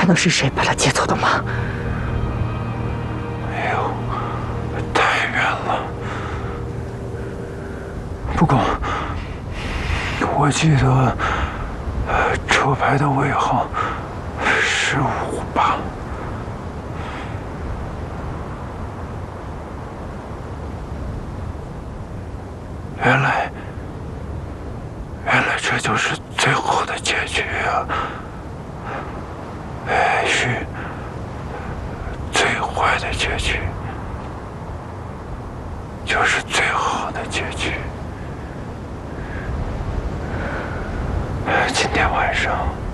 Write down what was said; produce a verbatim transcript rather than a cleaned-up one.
看到是谁把他接走的吗？ 没有，太远了。不过，我记得车牌的尾号是五八。原来，原来这就是最后的结局啊！也许最坏的结局就是最好的结局。今天晚上。